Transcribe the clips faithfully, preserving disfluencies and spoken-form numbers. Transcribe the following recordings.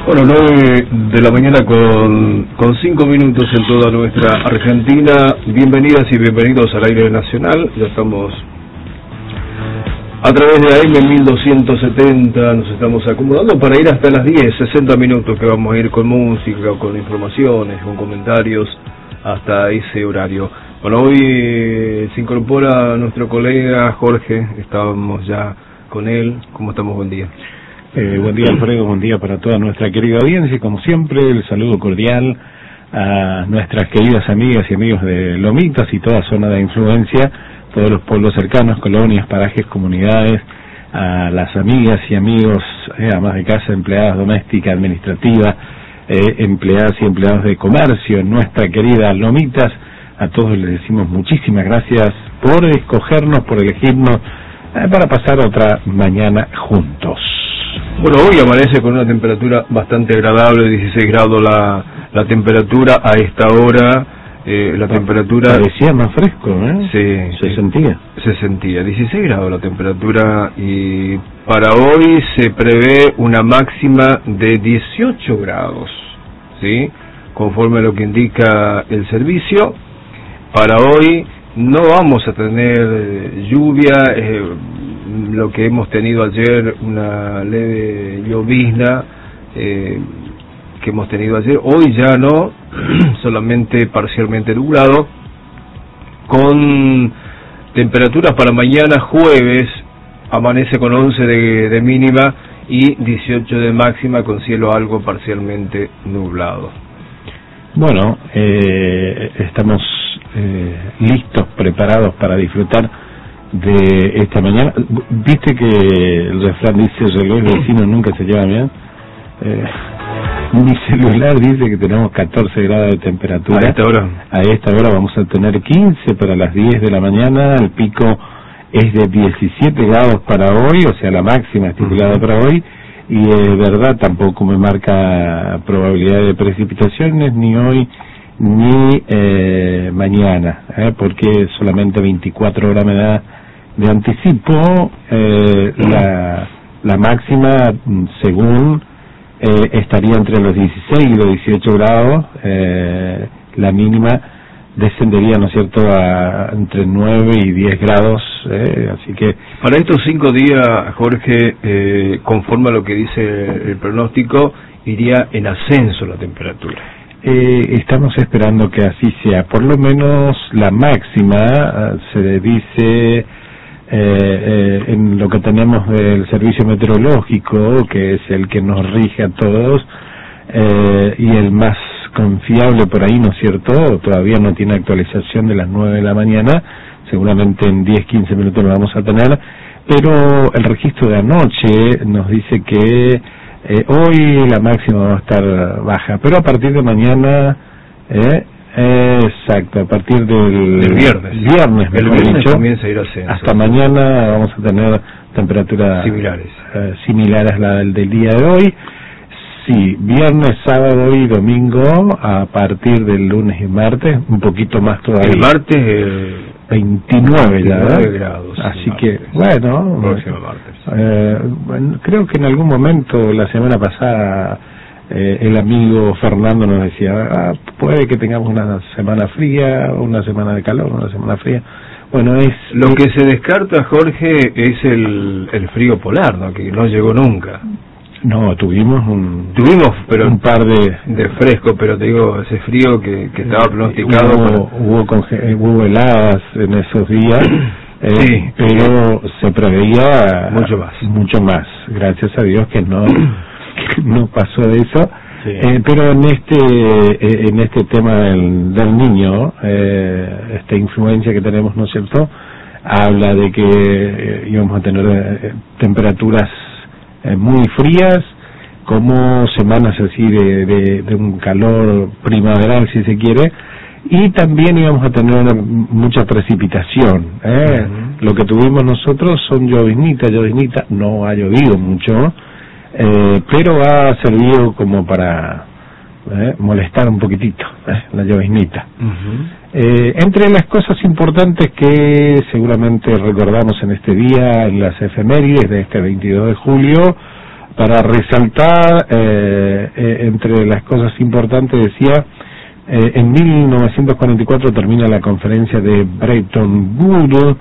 Bueno, nueve de la mañana con, con cinco minutos en toda nuestra Argentina. Bienvenidas y bienvenidos al aire nacional. Ya estamos a través de A M mil doscientos setenta, nos estamos acomodando para ir hasta las diez, sesenta minutos que vamos a ir con música, con informaciones, con comentarios, hasta ese horario. Bueno, hoy eh, se incorpora nuestro colega Jorge, estábamos ya con él. ¿Cómo estamos? Buen día. Eh, buen día, Alfredo, buen día para toda nuestra querida audiencia y como siempre el saludo cordial a nuestras queridas amigas y amigos de Lomitas y toda zona de influencia, todos los pueblos cercanos, colonias, parajes, comunidades, a las amigas y amigos, eh, amas de casa, empleadas domésticas, administrativas, eh, empleadas y empleados de comercio en nuestra querida Lomitas. A todos les decimos muchísimas gracias por escogernos, por elegirnos eh, para pasar otra mañana juntos. Bueno, hoy amanece con una temperatura bastante agradable, dieciséis grados la, la temperatura a esta hora, eh, la temperatura... Parecía más fresco, ¿eh? Sí. Se sí, sentía. Se sentía, dieciséis grados la temperatura y para hoy se prevé una máxima de dieciocho grados, ¿sí? Conforme a lo que indica el servicio. Para hoy no vamos a tener lluvia, eh, lo que hemos tenido ayer, una leve llovizna eh, que hemos tenido ayer, hoy ya no, solamente parcialmente nublado, con temperaturas para mañana jueves, amanece con once de, de mínima y dieciocho de máxima, con cielo algo parcialmente nublado. Bueno, eh, estamos eh, listos, preparados para disfrutar de esta mañana. ¿Viste que el refrán dice el reloj vecino nunca se lleva bien? Eh, mi celular dice que tenemos catorce grados de temperatura. ¿A esta hora? A esta hora vamos a tener quince para las diez de la mañana. El pico es de diecisiete grados para hoy, o sea, la máxima estipulada para hoy. Y de eh, verdad tampoco me marca probabilidad de precipitaciones ni hoy ni eh, mañana, eh, porque solamente veinticuatro horas me da de anticipo. eh, la, la máxima, según eh, estaría entre los dieciséis y los dieciocho grados, eh, la mínima descendería, ¿no es cierto?, a entre nueve y diez grados, eh, así que... Para estos cinco días, Jorge, eh, conforme a lo que dice el pronóstico, iría en ascenso la temperatura. Eh, estamos esperando que así sea, por lo menos la máxima, se dice... Eh, eh, en lo que tenemos del servicio meteorológico, que es el que nos rige a todos, eh, y el más confiable por ahí, ¿no es cierto? Todavía no tiene actualización de las nueve de la mañana, seguramente en diez, quince minutos lo vamos a tener, pero el registro de anoche nos dice que eh, hoy la máxima va a estar baja, pero a partir de mañana, eh, exacto, a partir del, del viernes, viernes, el viernes dicho, comienza a ir ascenso. Hasta mañana vamos a tener temperaturas similares, eh, similares a la del, del día de hoy. Sí, viernes, sábado y domingo, a partir del lunes y martes, un poquito más todavía. El martes eh, veintinueve ya, ¿verdad? Grados. Así que, bueno, próximo martes. Eh, bueno, creo que en algún momento la semana pasada eh, el amigo Fernando nos decía, ah, puede que tengamos una semana fría, una semana de calor, una semana fría. Bueno, es lo que se descarta, Jorge, es el, el frío polar, ¿no? Que no llegó nunca. No, tuvimos un tuvimos pero un par de de fresco, pero te digo, ese frío que, que estaba pronosticado. Hubo, para... hubo, conge... hubo heladas en esos días, eh, sí, pero sí. se preveía mucho más, mucho más. Gracias a Dios que no que no pasó eso. Sí. Eh, pero en este eh, en este tema del, del niño, eh, esta influencia que tenemos, ¿no es cierto?, habla de que eh, íbamos a tener eh, temperaturas muy frías, como semanas así de, de, de un calor primaveral, si se quiere, y también íbamos a tener una, mucha precipitación. ¿eh? Uh-huh. Lo que tuvimos nosotros son lloviznitas, lloviznitas, no ha llovido mucho, eh, pero ha servido como para eh, molestar un poquitito eh, la lloviznita. Uh-huh. Eh, entre las cosas importantes que seguramente recordamos en este día, en las efemérides de este veintidós de julio, para resaltar, eh, eh, entre las cosas importantes, decía, eh, en mil novecientos cuarenta y cuatro termina la conferencia de Bretton Woods,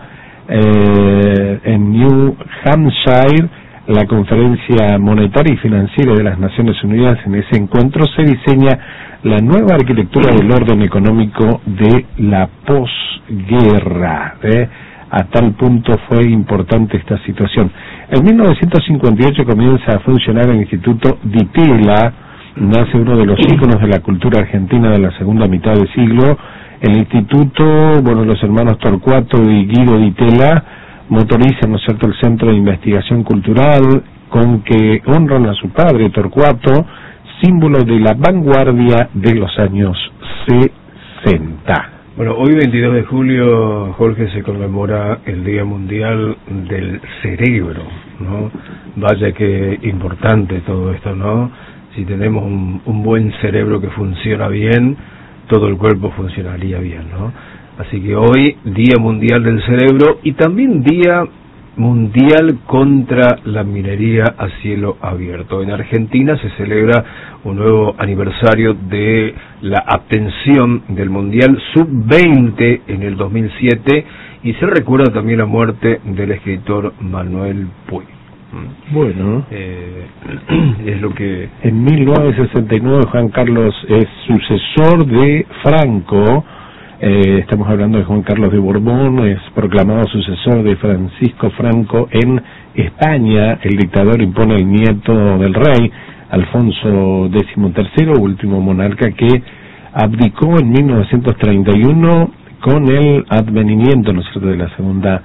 eh, en New Hampshire, la conferencia monetaria y financiera de las Naciones Unidas. En ese encuentro se diseña la nueva arquitectura del orden económico de la posguerra. ¿eh? A tal punto fue importante esta situación. En mil novecientos cincuenta y ocho comienza a funcionar el Instituto Di Tella, nace uno de los íconos de la cultura argentina de la segunda mitad del siglo. El instituto, bueno, los hermanos Torcuato y Guido Di Tella motorizan, ¿no es cierto?, el Centro de Investigación Cultural, con que honran a su padre Torcuato, símbolo de la vanguardia de los años sesenta. Bueno, hoy veintidós de julio, Jorge, se conmemora el Día Mundial del Cerebro, ¿no? Vaya que importante todo esto, ¿no? Si tenemos un, un buen cerebro que funciona bien, todo el cuerpo funcionaría bien, ¿no? Así que hoy, Día Mundial del Cerebro, y también Día Mundial contra la minería a cielo abierto. En Argentina se celebra un nuevo aniversario de la abstención del Mundial sub veinte en el dos mil siete, y se recuerda también la muerte del escritor Manuel Puig. Bueno, eh, es lo que... En mil novecientos sesenta y nueve Juan Carlos es sucesor de Franco. Eh, estamos hablando de Juan Carlos de Borbón, es proclamado sucesor de Francisco Franco en España. El dictador impone el nieto del rey, Alfonso décimo tercero, último monarca que abdicó en mil novecientos treinta y uno con el advenimiento, ¿no es cierto?, de la Segunda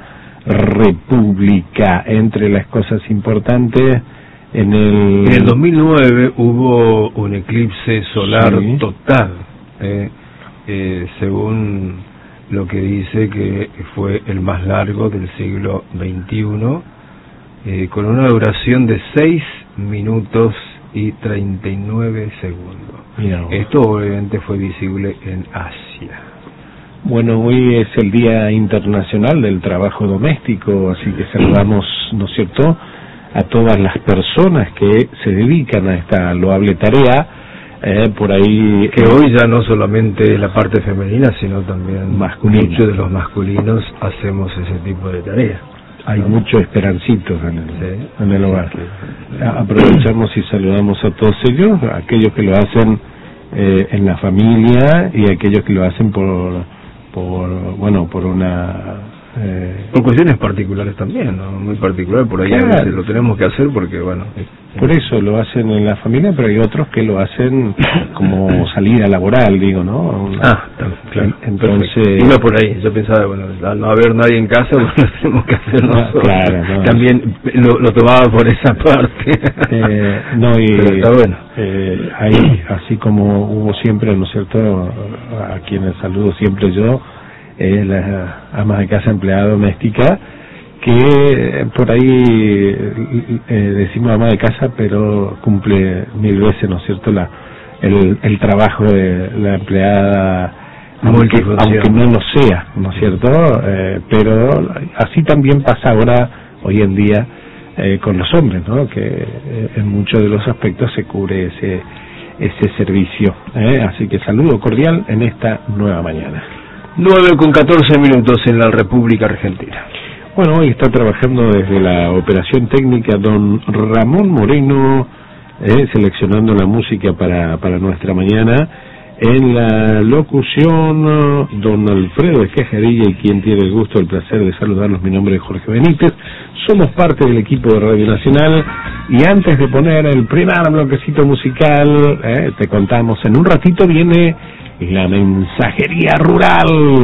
República. Entre las cosas importantes, en el... En el dos mil nueve hubo un eclipse solar sí. total, eh, eh, según lo que dice que fue el más largo del siglo veintiuno, eh, con una duración de seis minutos y treinta y nueve segundos. Mira, esto obviamente fue visible en Asia. Bueno, hoy es el Día Internacional del Trabajo Doméstico, así que saludamos, ¿no es cierto?, a todas las personas que se dedican a esta loable tarea. Eh, por ahí que hoy ya no solamente la parte femenina, sino también masculina. Muchos de los masculinos hacemos ese tipo de tareas. Hay muchos esperancitos en el, sí, en el hogar. Sí. Aprovechamos y saludamos a todos ellos, a aquellos que lo hacen eh, en la familia y a aquellos que lo hacen por, por bueno, por una... Eh, por cuestiones particulares también, ¿no? Muy particular, por ahí claro. A veces lo tenemos que hacer porque, bueno... Por eso lo hacen en la familia, pero hay otros que lo hacen como salida laboral, digo, ¿no? Una, ah, claro. Entonces... Iba por ahí, yo pensaba, bueno, al no haber nadie en casa, bueno, lo tenemos que hacer nosotros. Claro, no. También lo, lo tomaba por esa parte. Eh, no, y... Pero está bueno. Eh, hay, así como hubo siempre, ¿no es cierto?, a quienes saludo siempre yo, eh, las amas de casa, empleada doméstica, que por ahí eh, decimos ama de casa, pero cumple mil veces, ¿no es cierto?, la, el, el trabajo de la empleada, aunque, aunque no lo sea, ¿no es cierto?, eh, pero así también pasa ahora, hoy en día, eh, con los hombres, ¿no?, que eh, en muchos de los aspectos se cubre ese, ese servicio. ¿eh? Así que saludo cordial en esta nueva mañana. nueve con catorce minutos en la República Argentina. Bueno, hoy está trabajando desde la operación técnica don Ramón Moreno, eh, seleccionando la música para, para nuestra mañana. En la locución, don Alfredo Escajarilla, y quien tiene el gusto, el placer de saludarlos, mi nombre es Jorge Benítez. Somos parte del equipo de Radio Nacional, y antes de poner el primer bloquecito musical, eh, te contamos, en un ratito viene la mensajería rural.